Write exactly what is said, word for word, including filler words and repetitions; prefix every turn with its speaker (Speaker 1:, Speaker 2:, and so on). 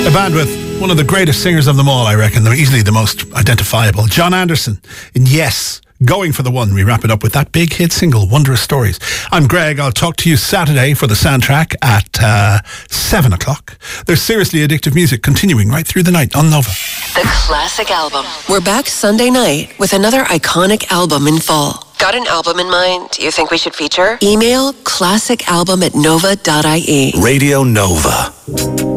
Speaker 1: A band with one of the greatest singers of them all, I reckon. They're easily the most identifiable. John Anderson in Yes, Going for the One. We wrap it up with that big hit single, Wondrous Stories. I'm Greg. I'll talk to you Saturday for the soundtrack at uh, seven o'clock. There's Seriously Addictive Music continuing right through the night on Nova.
Speaker 2: The Classic Album. We're back Sunday night with another iconic album in full. Got an album in mind you think we should feature? Email classicalbum at nova dot I E.
Speaker 3: Radio Nova.